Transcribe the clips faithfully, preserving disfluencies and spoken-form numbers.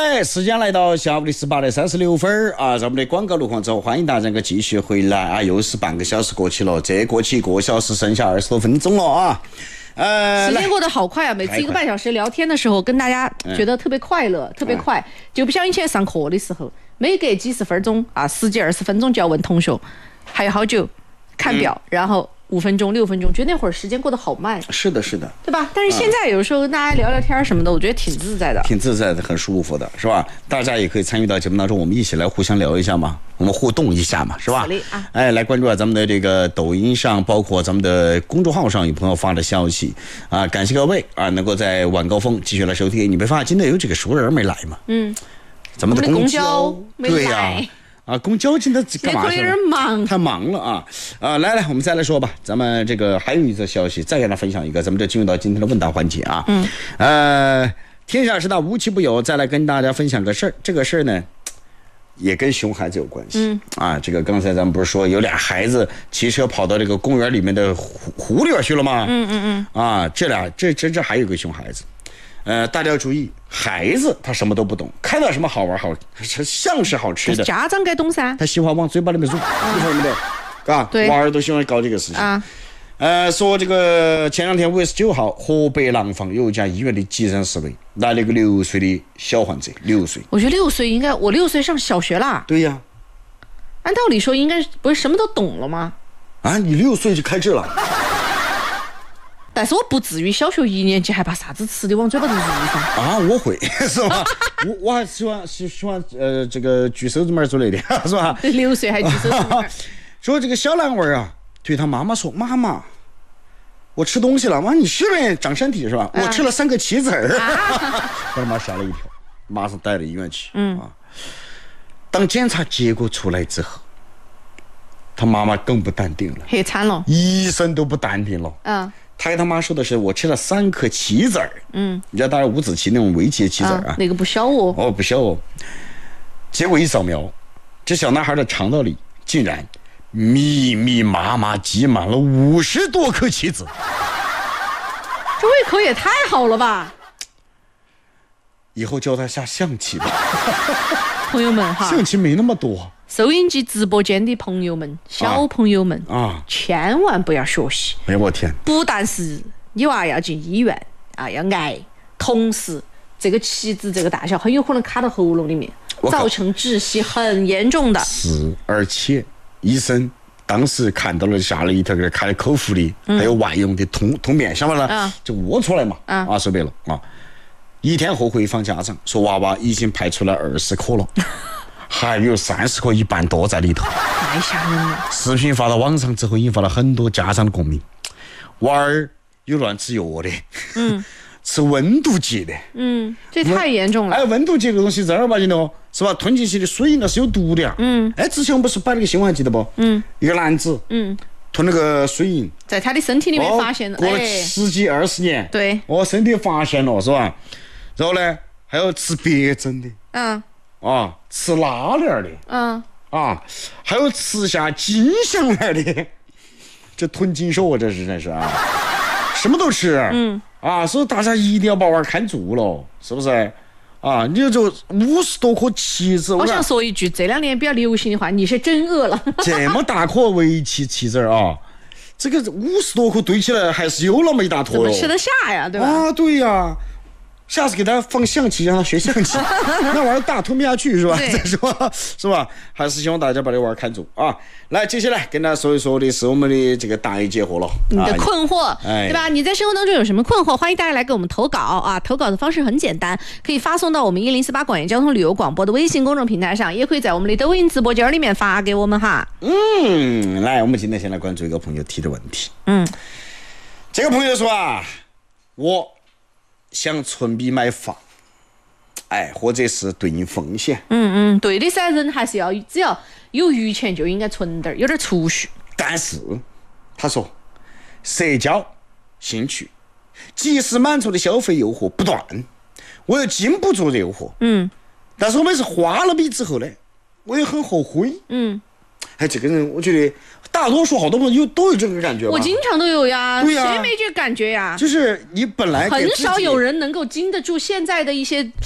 哎，时间来到下午的十八点三十六分啊，在我们的广告路况之后，欢迎大家能够继续回来啊，又是半个小时过去了，这过去一个小时，剩下二十多分钟了啊。 呃，时间过得好快啊！每次一个半小时聊天的时候，跟大家觉得特别快乐，嗯、特别快，就不像以前上课的时候，每隔几十分钟啊，十几二十分钟就要问同学还有好久，看表，嗯、然后五分钟、六分钟，觉得那会儿时间过得好慢。 是的，是的， 对吧？但是现在有时候跟大家聊聊天什么的，我觉得挺自在的， 挺自在的，很舒服的，是吧？大家也可以参与到节目当中，我们一起来互相聊一下嘛，我们互动一下嘛，是吧？啊、哎，来关注啊，咱们的这个抖音上，包括咱们的公众号上有朋友发的消息啊，感谢各位啊，能够在晚高峰继续来收听。你没发现今天有几个熟人没来吗？嗯，咱们的公交没来。 对呀、啊。啊，公交今天干嘛去了？ 有点忙， 太忙了啊！啊，来来，我们再来说吧。咱们这个还有一则消息，再给大家分享一个，咱们就进入到今天的问答环节啊。嗯。呃，天下之大，无奇不有，再来跟大家分享个事儿。这个事儿呢，也跟熊孩子有关系。嗯。啊，这个刚才咱们不是说有俩孩子骑车跑到这个公园里面的湖湖里边去了吗？嗯嗯嗯。啊，这俩这这这还有个熊孩子。呃，大家要注意，孩子他什么都不懂，看到什么好玩好像是好吃的， 家长该懂噻。 他喜欢往嘴巴里面入，你说没得？啊，娃儿都喜欢搞这个事情啊。呃，说这个前两天五月十九号，河北廊坊有一家医院的急诊室内来了一个六岁的小患者，六岁。 我觉得六岁应该，我六岁上小学啦。 对呀。 按道理说应该不是什么都懂了吗？ 啊，你六岁就开智了。 但是我不至于小学一年级还把啥子吃的往嘴巴里入上啊！我会是吧？我我还喜欢喜喜欢呃这个举手指门之类的，是吧？ 六岁还举手指门。 说这个小男娃啊，对他妈妈说：“妈妈，我吃东西了。”妈，你是不是长身体是吧？啊、我吃了三个棋子儿，啊、把他妈吓了一跳，马上带到医院去。嗯啊，当检查结果出来之后，他妈妈更不淡定了， 黑惨了， 医生都不淡定了。嗯。他跟他妈说的是我吃了三颗棋子儿，嗯，你知道当然五子棋那种围棋的棋子儿啊， 那个不小哦， 哦不小哦。结果一扫描，这小男孩的肠道里竟然密密麻麻积满了五十多颗棋子， 这胃口也太好了吧！ 以后教他下象棋吧， 朋友们哈， 象棋没那么多。 收音机直播间的朋友们、小朋友们啊，千万不要学习！ 哎呀，我天！ 不但是你娃要进医院啊，要挨，同时这个棋子这个大小很有可能卡到喉咙里面，造成窒息很严重的。 是，而且医生当时看到了，吓了一跳，给他开了口服的，嗯、还有外用的通通便，晓得了，啊、就屙出来嘛，啊，啊说白了啊，一天后回访家长，说娃娃已经排出了二十颗了。还有三十颗一半多在里头， 太吓人了。 视频发到网上之后，引发了很多家长的共鸣。娃儿有乱吃药的，嗯，吃温度计的， 嗯，这太严重了。 哎，温度计这个东西正儿八经的哦，是吧？吞进去的水那是有毒的呀。嗯，哎，之前我们不是摆了个新闻，还记得不？嗯，一个男子，嗯，吞那个水银， 在他的身体里面发现了， 哦、过了十几二十年， 对， 哦，身体发现了，是吧？然后呢，还有吃别针的，嗯。啊，吃拉链的，嗯，啊，还有吃下金项链的，这吞金手啊，这是真是啊，什么都吃，嗯，啊，所以大家一定要把娃看住了，是不是？啊，你就五十多颗棋子， 我想说一句，这两年比较流行的话，你是真饿了。 这么大颗围棋棋子啊，这个五十多颗堆起来还是有那么一大坨， 怎么吃得下呀？对吧？ 啊，对呀。下次给他放象棋，让他学象棋，那玩意儿大吞不下去是吧？再说是吧？还是希望大家把这玩意儿看住啊！来，接下来跟大家说一说的是我们的这个答疑解惑了， 你的困惑，哎、对吧？你在生活当中有什么困惑？欢迎大家来给我们投稿啊！投稿的方式很简单，可以发送到我们一零四八广业交通旅游广播的微信公众平台上，也可以在我们的抖音直播间里面发给我们哈。 嗯，来，我们今天先来关注一个朋友提的问题。嗯，这个朋友说啊，我想存笔买房，哎，或者是对应风险。 嗯嗯，对的噻，人还是要只要有余钱就应该存点，有点储蓄。 但是他说，社交、兴趣、及时满足的消费诱惑不断，我又禁不住诱惑。嗯，但是我每次花了笔之后呢，我也很后悔。嗯，哎，这个人我觉得大多数好多朋友都有这个感觉吧。 我经常都有呀， 对呀， 谁没这个感觉呀？ 就是你本来很少有人能够经得住现在的一些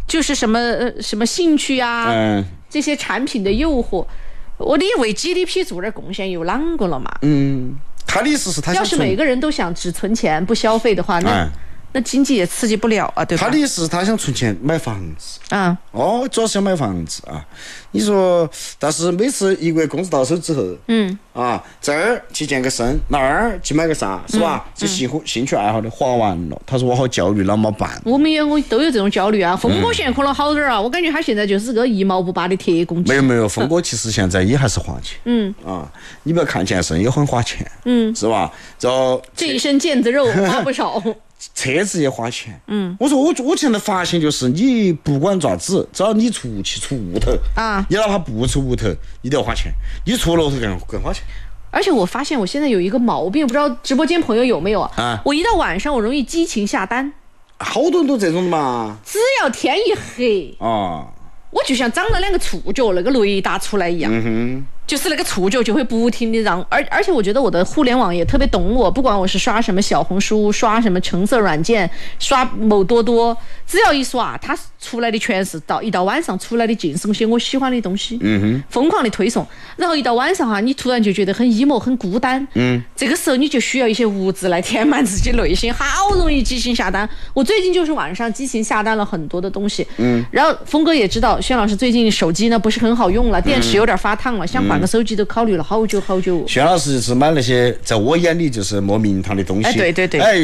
就是什么呃什么兴趣啊，嗯，这些产品的诱惑，我得为 G D P 做点贡献，有啷个了嘛？ 嗯，他的意思是他要是每个人都想只存钱不消费的话，那。嗯那经济也刺激不了啊，对吧？ 他的意思是他想存钱买房子啊， 哦，主要是想买房子啊。你说，但是每次一月工资到手之后，嗯，啊，这儿去健个身，那儿去买个啥，是吧？这兴兴趣爱好的花完了，他说我好焦虑，那么办？ 我们员工都有这种焦虑啊。峰哥现在可能好点啊，我感觉他现在就是个一毛不拔的铁公鸡。 没有没有，峰哥其实现在也还是花钱，嗯啊，你不要看健身也很花钱，嗯，是吧？然后这一身腱子肉花不少。 车子也花钱，嗯，我说我我现在发现就是，你不管咋子，只要你出去出屋头啊，你哪怕不出屋头，你都要花钱，你出楼头更更花钱。 而且我发现我现在有一个毛病，不知道直播间朋友有没有啊？我一到晚上我容易激情下单， 好多人都这种的嘛。 只要天一黑啊，我就像长了两个触角，那个雷达出来一样。嗯哼。就是那个触角就会不停的让，而而且我觉得我的互联网也特别懂我，不管我是刷什么小红书，刷什么橙色软件，刷某多多，只要一刷，它出来的全是到一到晚上出来的尽是些我喜欢的东西，嗯哼，疯狂的推送，然后一到晚上哈、啊，你突然就觉得很 emo 很孤单，嗯，这个时候你就需要一些物质来填满自己内心，好容易激情下单。我最近就是晚上激情下单了很多的东西，嗯，然后峰哥也知道，轩老师最近手机呢不是很好用了，电池有点发烫了，想换。换个手机都考虑了好久好久。 轩老师是买那些在我眼里就是没名堂的东西。 哎，对对对。 哎。